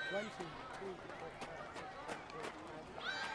1, 2, 3, 4, 5, 6, 7, 8.